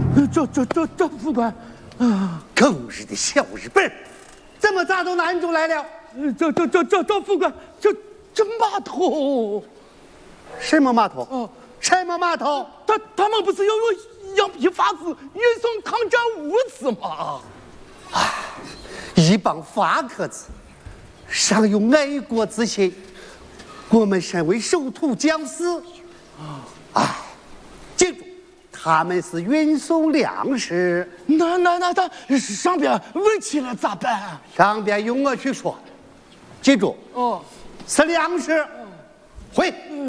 这副官， 狗日的小日本，怎么咋都难住来了？ 这副官，这码头， 什么码头？ 哦， 什么码头？ 他们不是要用羊皮筏子运送抗战物资吗？ 一帮法克子，尚有爱国之心。我们身为守土将士，记住，他们是运送粮食。 那上边问题了咋办？ 上边由我去说，记住， 哦， 是粮食。回。